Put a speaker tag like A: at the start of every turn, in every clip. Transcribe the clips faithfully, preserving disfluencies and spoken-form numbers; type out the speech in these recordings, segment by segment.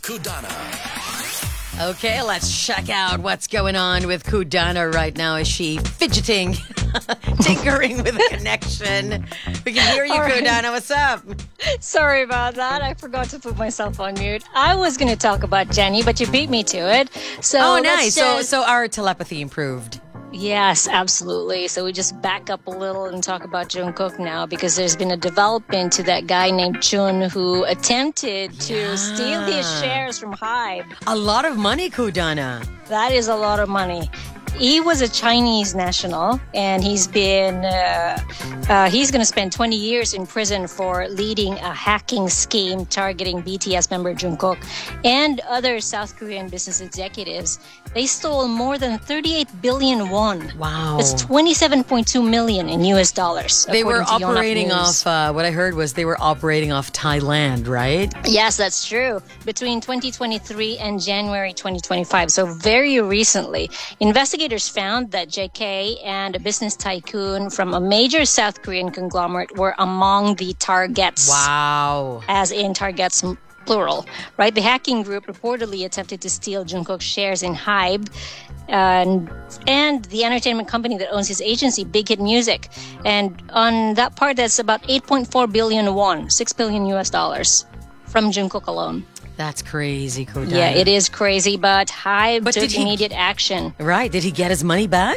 A: Kudana.
B: Okay, let's check out what's going on with Kudana right now. Is she fidgeting, tinkering with a connection? We can hear you,
C: All right.
B: Kudana. What's up?
C: Sorry about that. I forgot to put myself on mute. I was going to talk about Jenny, but you beat me to it. So
B: Oh,
C: let's
B: nice. So,
C: just-
B: so our telepathy improved.
C: Yes, absolutely. So we just back up a little and talk about Jungkook now because there's been a development to that guy named Chun who attempted to
B: Yeah.
C: steal his shares from Hybe.
B: A lot of money, Kudana.
C: That is a lot of money. He was a Chinese national, and he's been uh, uh, he's going to spend twenty years in prison for leading a hacking scheme targeting B T S member Jungkook and other South Korean business executives. They stole more than thirty-eight billion won.
B: Wow.
C: That's twenty-seven point two million in U S dollars.
B: They were
C: according to Yonhap
B: operating
C: News.
B: off, uh, what I heard was they were operating off Thailand, right?
C: Yes, that's true. Between twenty twenty-three and January twenty twenty-five, so very recently, investigators found that J K and a business tycoon from a major South Korean conglomerate were among the targets.
B: Wow.
C: As in targets plural, right? The hacking group reportedly attempted to steal Jungkook's shares in Hybe and and the entertainment company that owns his agency, Big Hit Music. And on that part, that's about eight point four billion won, six billion U S dollars from Jungkook alone.
B: That's crazy, Kudana.
C: Yeah, it is crazy, but Hybe
B: But
C: took
B: did he-
C: immediate action.
B: Right. Did he get his money back?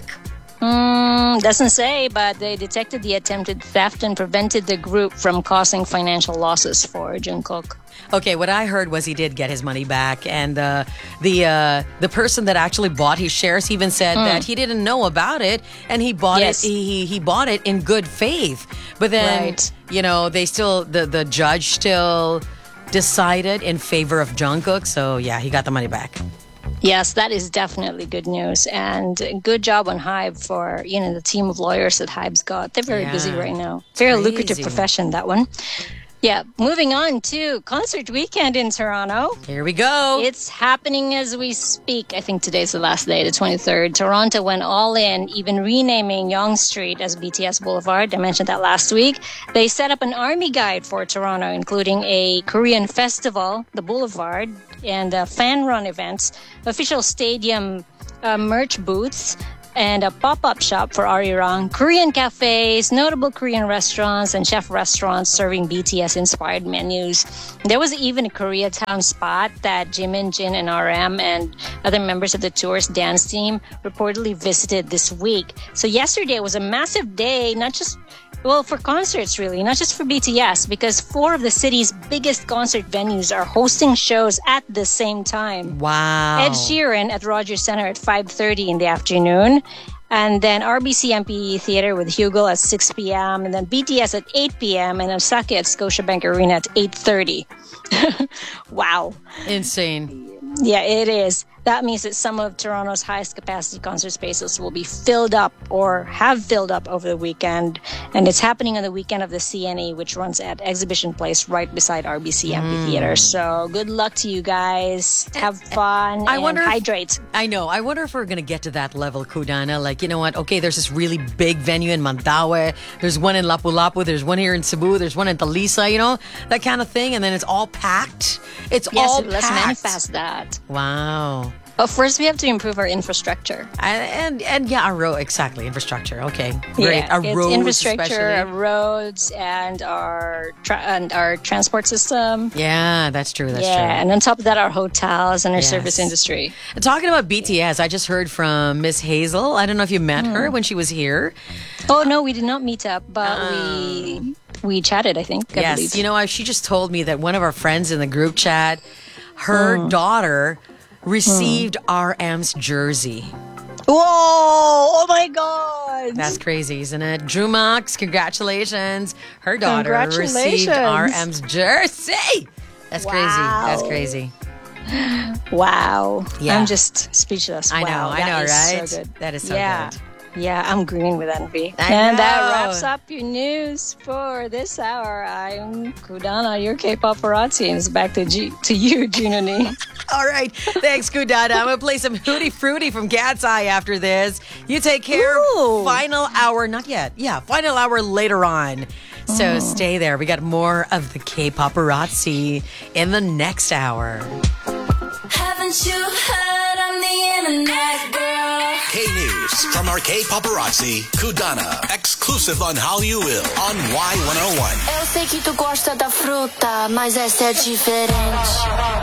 C: Mm, doesn't say, but they detected the attempted theft and prevented the group from causing financial losses for Jungkook.
B: Okay, what I heard was he did get his money back, and uh, the uh, the person that actually bought his shares even said that he didn't know about it, and he bought
C: Yes.
B: it. He, he he bought it in good faith. But then,
C: Right.
B: you know, they still the the judge still decided in favor of Jungkook. So yeah, he got the money back.
C: Yes, that is definitely good news, and good job on Hybe for you know the team of lawyers that Hybe's got. They're very busy
B: Yeah.
C: right now. Very lucrative
B: crazy.
C: profession, that one. Yeah, moving on to concert weekend in Toronto.
B: Here we go.
C: It's happening as we speak. I think today's the last day, the twenty-third. Toronto went all in, even renaming Yonge Street as B T S Boulevard. I mentioned that last week. They set up an army guide for Toronto, including a Korean festival, the Boulevard, and uh, fan run events, official stadium uh, merch booths, and a pop-up shop for Arirang, Korean cafes, notable Korean restaurants, and chef restaurants serving B T S-inspired menus. There was even a Koreatown spot that Jimin, Jin, and R M and other members of the tour's dance team reportedly visited this week. So yesterday was a massive day, not just well, for concerts, really, not just for B T S, because four of the city's biggest concert venues are hosting shows at the same time.
B: Wow.
C: Ed Sheeran at Rogers Center at five thirty in the afternoon. And then R B C M P E Theater with Hugo at six p.m. And then B T S at eight p.m. And Osaka at Scotiabank Arena at eight thirty. Wow.
B: Insane.
C: Yeah, it is. That means that some of Toronto's highest capacity concert spaces will be filled up or have filled up over the weekend. And it's happening on the weekend of the C N E, which runs at Exhibition Place right beside R B C Amphitheater. So good luck to you guys. Have fun
B: I
C: and
B: wonder if-
C: hydrate.
B: I know. I wonder if we're going to get to that level, Kudana. Like, you know what? Okay, there's this really big venue in Mandaue. There's one in Lapu-Lapu. There's one here in Cebu. There's one in Talisa, you know? That kind of thing. And then it's all packed. It's
C: Yes,
B: all
C: let's
B: packed.
C: manifest that.
B: Wow.
C: But first, we have to improve our infrastructure.
B: And, and and yeah, our road, exactly. Infrastructure. Okay. Great.
C: Yeah,
B: our
C: it's
B: roads,
C: infrastructure, our
B: especially.
C: roads, and our tra- and our transport system.
B: Yeah, that's true. That's
C: yeah,
B: true.
C: and on top of that, our hotels and our
B: Yes.
C: service industry.
B: Talking about B T S, I just heard from Miss Hazel. I don't know if you met
C: Hmm.
B: her when she was here.
C: Oh no, we did not meet up, but we we chatted. I think. I
B: yes.
C: believe.
B: You know, I, she just told me that one of our friends in the group chat, her daughter received R M's jersey.
C: Whoa! Oh my God!
B: That's crazy, isn't it? Drew Mox, congratulations. Her daughter received
C: Congratulations.
B: R M's jersey. That's crazy. That's
C: Wow.
B: crazy.
C: Wow.
B: Yeah.
C: I'm just speechless.
B: I know,
C: Wow,
B: I
C: that
B: know,
C: is
B: right?
C: So good.
B: That is so
C: yeah.
B: good.
C: Yeah, I'm green with envy.
B: I
C: and that
B: know.
C: wraps up your news for this hour. I'm Kudana, your K-pop paparazzi, and it's back to G- to you, Junoni.
B: All right. Thanks, Kudada. I'm going to play some Hootie Fruity from Cat's Eye after this. You take care.
C: Ooh.
B: Final hour. Not yet. Yeah, final hour later on. So stay there. We got more of the K-Paparazzi in the next hour.
A: Haven't you heard I'm the internet girl?
D: K-News from our K-Paparazzi, Kudana, exclusive on How You Will on Y one oh one.
A: Eu sei que tu gosta da fruta, mas essa é diferente.